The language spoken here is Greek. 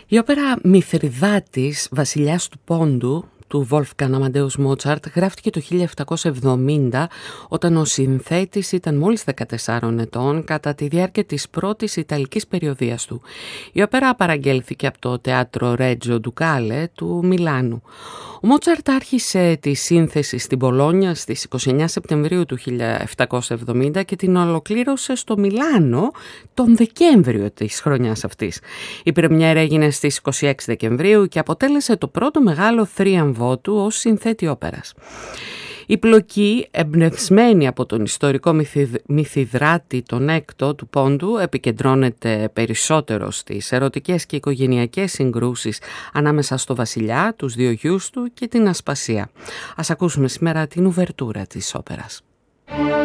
Η όπερα Μηθριδάτης, βασιλιάς του Πόντου, του Wolfgang Amadeus Mozart, γράφτηκε το 1770 όταν ο συνθέτης ήταν μόλις 14 ετών κατά τη διάρκεια της πρώτης Ιταλικής περιοδίας του. Η όπερα παραγγέλθηκε από το Teatro Regio Ducale του Μιλάνου. Ο Μότσαρτ άρχισε τη σύνθεση στην Πολόνια στις 29 Σεπτεμβρίου του 1770 και την ολοκλήρωσε στο Μιλάνο τον Δεκέμβριο της χρονιάς αυτής. Η πρεμιέρα έγινε στις 26 Δεκεμβρίου και αποτέλεσε το πρώτο μεγάλο θρίαμβό του ως συνθέτη όπερας. Η πλοκή, εμπνευσμένη από τον ιστορικό Μηθριδάτη τον Έκτο του Πόντου, επικεντρώνεται περισσότερο στις ερωτικές και οικογενειακές συγκρούσεις ανάμεσα στο βασιλιά, τους δύο γιους του και την Ασπασία. Ας ακούσουμε σήμερα την ουβερτούρα της όπερας.